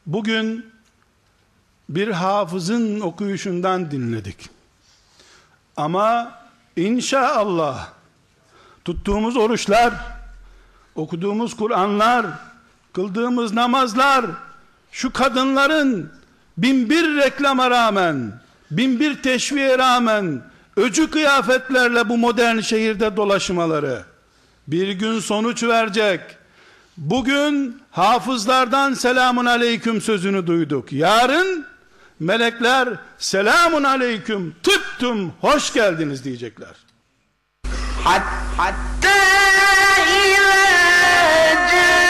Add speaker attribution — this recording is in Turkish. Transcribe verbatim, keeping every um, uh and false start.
Speaker 1: Bugün bir hafızın okuyuşundan dinledik. Ama inşallah tuttuğumuz oruçlar, okuduğumuz Kur'anlar, kıldığımız namazlar, şu kadınların bin bir reklama rağmen, bin bir teşviğe rağmen, öcü kıyafetlerle bu modern şehirde dolaşmaları bir gün sonuç verecek. Bugün hafızlardan selamun aleyküm sözünü duyduk. Yarın melekler selamun aleyküm tıptım hoş geldiniz diyecekler.
Speaker 2: Hatta